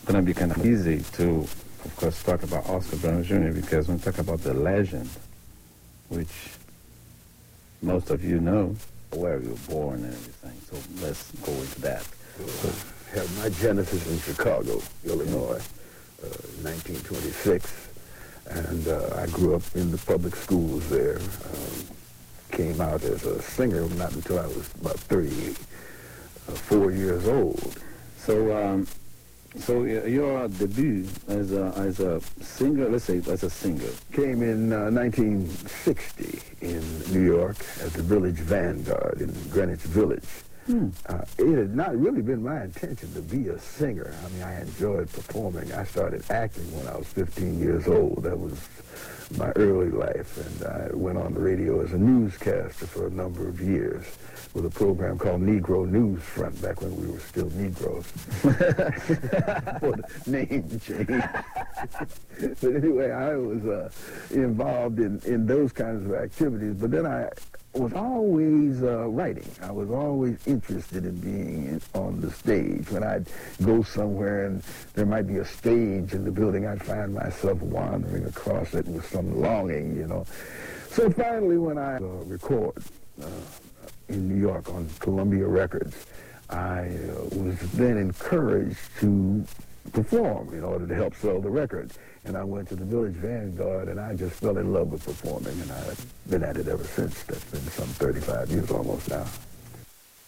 going to be kind of easy to, of course, talk about Oscar Brown Jr. because when we talk about the legend, which most of you know where you were born and everything, so let's go into that. Well, I had my genesis in Chicago, Illinois, 1926, and I grew up in the public schools there. Came out as a singer not until I was about 34 years old. So your debut as a singer, let's say as a singer, came in 1960 in New York at the Village Vanguard in Greenwich Village. It had not really been my intention to be a singer. I mean, I enjoyed performing. I started acting when I was 15 years old. That was my early life, and I went on the radio as a newscaster for a number of years with a program called Negro News Front back when we were still Negroes. For the name change. But anyway, I was involved in those kinds of activities, but then I was always writing. I was always interested in being on the stage. When I'd go somewhere and there might be a stage in the building, I'd find myself wandering across it with some longing, you know. So finally, when I record in New York on Columbia Records, I was then encouraged to perform in order to help sell the record. And I went to the Village Vanguard, and I just fell in love with performing, and I've been at it ever since. That's been some 35 years almost now.